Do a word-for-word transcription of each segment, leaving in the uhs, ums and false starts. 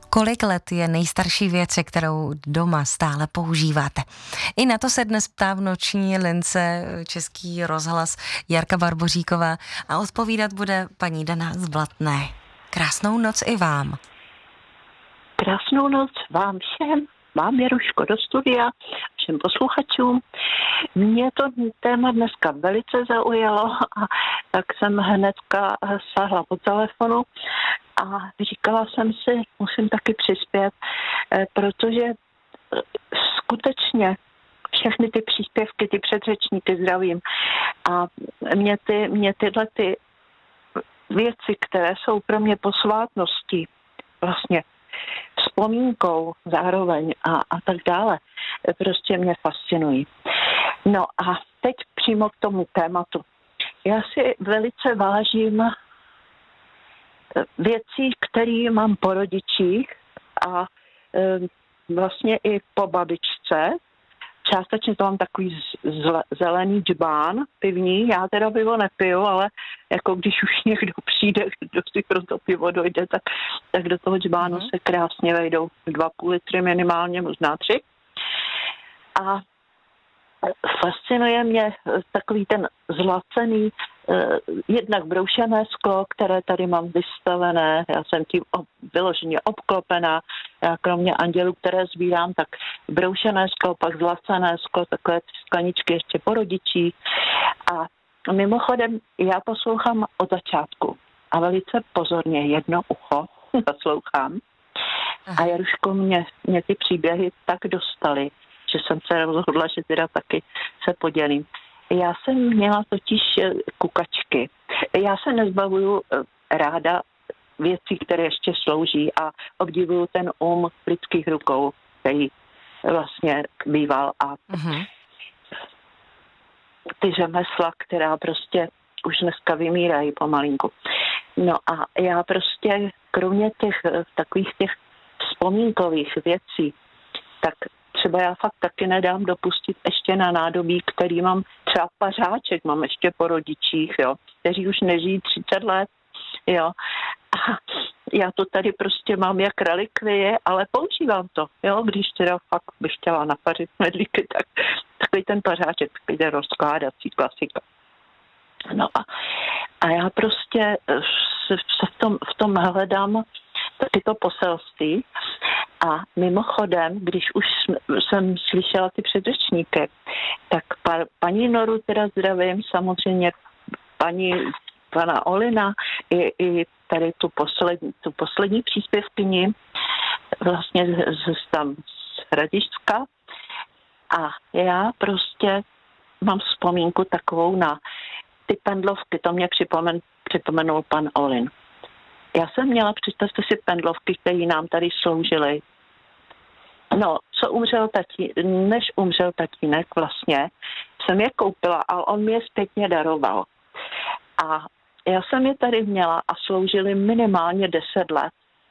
Kolik let je nejstarší věc, kterou doma stále používáte? I na to se dnes ptá v noční lince Český rozhlas Jarka Barboříková a odpovídat bude paní Dana z Blatné. Krásnou noc i vám. Krásnou noc vám všem. Mám Jaruško do studia, všem posluchačům. Mě to téma dneska velice zaujalo a tak jsem hnedka sáhla po telefonu a říkala jsem si, musím taky přispět, protože skutečně všechny ty příspěvky, ty předřečníky zdravím a mě, ty, mě tyhle ty věci, které jsou pro mě posvátností, vlastně vzpomínkou zároveň a, a tak dále, prostě mě fascinují. No a teď přímo k tomu tématu. Já si velice vážím věcí, které mám po rodičích a e, vlastně i po babičce. Částečně to mám takový zle, zelený džbán pivní. Já teda pivo nepiju, ale jako když už někdo přijde, kdo si pro to pivo dojde, tak, tak do toho džbánu mm. se krásně vejdou dva půl litry minimálně, možná tři. A fascinuje mě takový ten zlacený, eh, jednak broušené sklo, které tady mám vystavené. Já jsem tím ob, vyloženě obklopená. Já kromě andělů, které sbírám, tak broušené sklo, pak zlacené sklo, takové skleničky ještě po rodičích. A mimochodem já poslouchám od začátku a velice pozorně jedno ucho poslouchám. A Jaruško, mě, mě ty příběhy tak dostaly, že jsem se rozhodla, že teda taky se podělím. Já jsem měla totiž kukačky. Já se nezbavuju ráda věcí, které ještě slouží a obdivuju ten um lidských rukou, který vlastně býval a uh-huh. ty řemesla, která prostě už dneska vymírají pomalinku. No a já prostě kromě těch takových těch vzpomínkových věcí, tak třeba já fakt taky nedám dopustit ještě na nádobí, který mám třeba pařáček, mám ještě po rodičích, jo, kteří už nežijí třicet let, jo. A já to tady prostě mám jak relikvie, ale používám to, jo, když teda fakt bych chtěla napařit medlíky, tak takový ten pařáček jde rozkládací klasika. No a, a já prostě se v tom, v tom hledám taky to poselství. A mimochodem, když už jsem slyšela ty předřečníky, tak pa, paní Noru teda zdravím, samozřejmě paní pana Olina i, i tady tu poslední, tu poslední příspěvkyni vlastně z, z, tam z Hradišťska. A já prostě mám vzpomínku takovou na ty pendlovky, to mě připomen, připomenul pan Olin. Já jsem měla, představte si, pendlovky, které nám tady sloužily. No, co umřel tatí, než umřel tatínek vlastně, jsem je koupila, ale on mi je zpětně daroval. A já jsem je tady měla a sloužily minimálně deset let.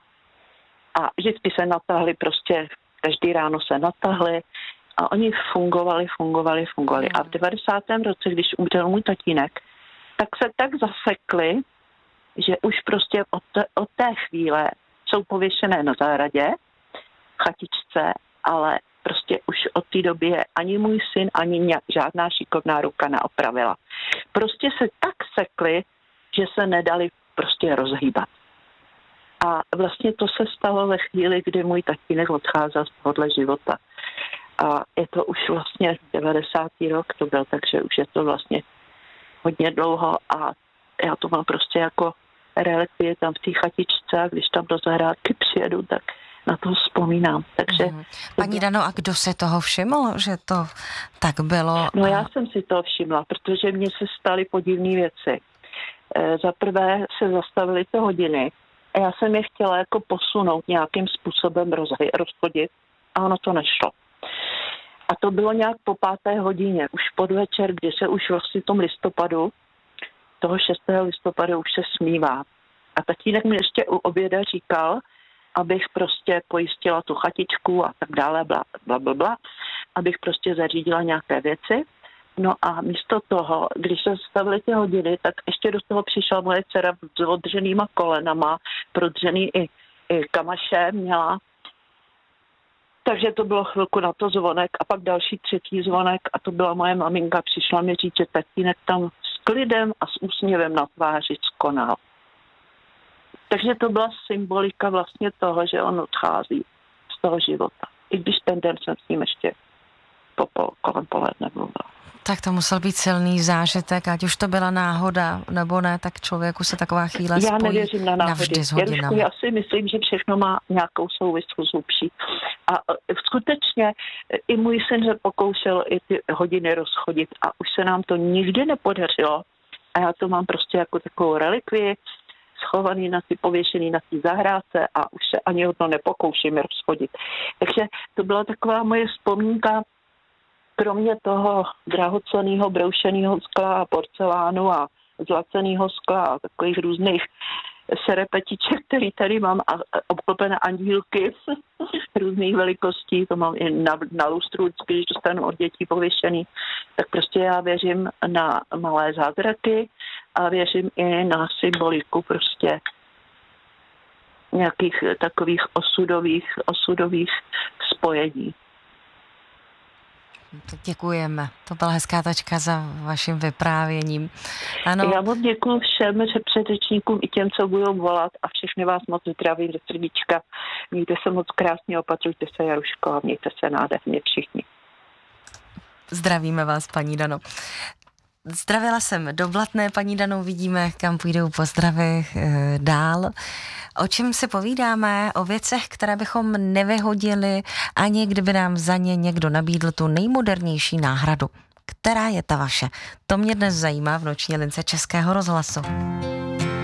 A vždycky se natahly, prostě každý ráno se natahly a oni fungovali, fungovali, fungovali. A v devadesátém roce, když umřel můj tatínek, tak se tak zasekli, že už prostě od té, od té chvíle jsou pověšené na zahradě, chatičce, ale prostě už od té doby je ani můj syn, ani nějak, žádná šikovná ruka neopravila. Prostě se tak sekli, že se nedali prostě rozhýbat. A vlastně to se stalo ve chvíli, kdy můj tatínek odcházel z tohohle života. A je to už vlastně devadesátý rok to byl, takže už je to vlastně hodně dlouho a já to mám prostě jako relikvie tam v té chatičce a když tam do zahrádky přijedu, tak na to vzpomínám. Takže mm. Paní Dano, a kdo se toho všiml, že to tak bylo? No já jsem si toho všimla, protože mně se staly podivné věci. E, za prvé se zastavily ty hodiny a já jsem je chtěla jako posunout nějakým způsobem rozhy, rozchodit a ono to nešlo. A to bylo nějak po páté hodině, už podvečer, kdy se už vlastně v tom listopadu, toho šestého listopadu už se smívá. A tatínek mi ještě u oběda říkal, abych prostě pojistila tu chatičku a tak dále, bla, bla, bla, bla, abych prostě zařídila nějaké věci. No a místo toho, když se zastavily ty hodiny, tak ještě do toho přišla moje dcera s odřenýma kolenama, prodřený i i kamaše měla. Takže to bylo chvilku na to zvonek a pak další třetí zvonek a to byla moje maminka. Přišla mi říct, že tatínek tam s klidem a s úsměvem na tváři skonal. Takže to byla symbolika vlastně toho, že on odchází z toho života. I když ten den jsem s ním ještě po pol, kolem poledne mluvila. Tak to musel být silný zážitek, ať už to byla náhoda nebo ne, tak člověku se taková chvíle spojí. Já nevěřím na náhody. Navždy s hodinami. Já si myslím, že všechno má nějakou souvislost hlubší. A skutečně i můj syn se pokoušel i ty hodiny rozchodit a už se nám to nikdy nepodařilo. A já to mám prostě jako takovou relikvii, schovaný na ty, pověšený na té zahrádce a už se ani o to nepokouším rozchodit. Takže to byla taková moje vzpomínka, kromě toho drahocenného broušeného skla a porcelánu a zlaceného skla a takových různých serepetiček, který tady mám a obklopené andílky různých velikostí, to mám i na, na lustru, vždycky, když dostanu od dětí pověšený, tak prostě já věřím na malé zázraky a věřím i na symboliku prostě nějakých takových osudových, osudových spojení. Děkujeme. To byla hezká tačka za vaším vyprávěním. Ano. Já moc děkuji všem předřečníkům i těm, co budou volat a všechny vás moc zdravím ze srdíčka. Mějte se moc krásně, opatrujte se, Jaruško, a mějte se nádherně všichni. Zdravíme vás, paní Dano. Zdravila jsem do Blatné, paní Dano, vidíme, kam půjdou pozdravy e, dál. O čem si povídáme? O věcech, které bychom nevyhodili, ani kdyby nám za ně někdo nabídl tu nejmodernější náhradu. Která je ta vaše? To mě dnes zajímá v noční lince Českého rozhlasu.